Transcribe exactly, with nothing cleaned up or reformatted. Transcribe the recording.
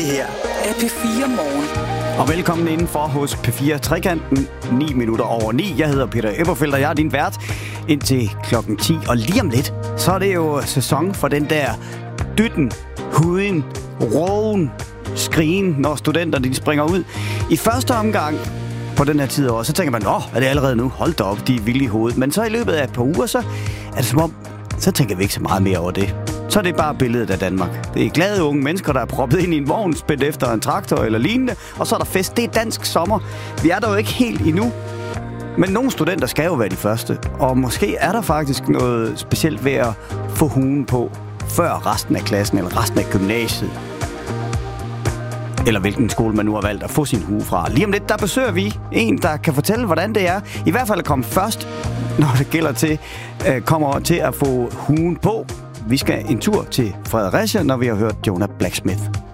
her er P fire Morgen. Og velkommen indenfor hos P fire Trekanten, ni minutter over ni. Jeg hedder Peter Eberfeldt, og jeg er din vært indtil klokken ti. Og lige om lidt, så er det jo sæson for den der dytten, huden, rågen, skrigen, når studenterne de springer ud. I første omgang på den her tid over, så tænker man, åh, er det allerede nu? Hold da op, de er vilde i hovedet. Men så i løbet af et par uger, så er det som om, så tænker vi ikke så meget mere over det. Så er det bare billedet af Danmark. Det er glade unge mennesker, der er proppet ind i en vogn, spændt efter en traktor eller lignende, og så er der fest. Det er dansk sommer. Vi er der jo ikke helt endnu. Men nogle studenter skal jo være de første, og måske er der faktisk noget specielt ved at få huen på, før resten af klassen eller resten af gymnasiet. Eller hvilken skole man nu har valgt at få sin hue fra. Lige om lidt, der besøger vi en, der kan fortælle, hvordan det er. I hvert fald at komme først, når det gælder til, øh, kommer til at få huen på. Vi skal en tur til Fredericia, når vi har hørt Jonah Blacksmith.